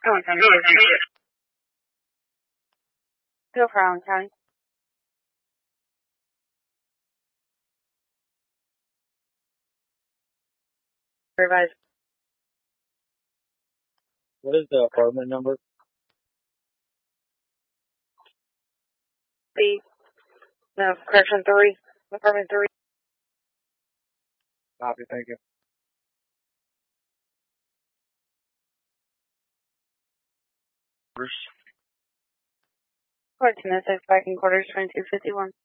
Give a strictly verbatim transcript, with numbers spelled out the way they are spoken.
Oh, it's on Go for Allen County. Revise. What is the apartment number? B. No, correction three. Apartment three. Copy, thank you. Quarters. Parking quarters, twenty-two fifty-one.